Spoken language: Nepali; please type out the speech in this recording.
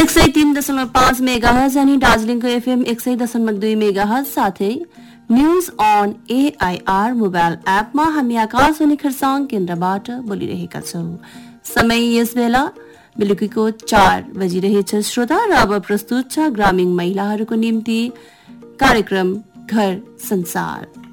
103.5 मेगाहर्ज अनि दार्जिलिङको एफएम 100.2 मेगाहर्ज साथै न्यूज अन एआईआर मोबाइल एपमा हामी आकाशवाणी खरसाङ केन्द्रबाट बोलिरहेका छौं। समय यस बेला बेलुकीको 4 बजिरहेछ श्रोता र अब प्रस्तुत छ ग्रामीण महिलाहरूको निम्ति कार्यक्रम घर संसार।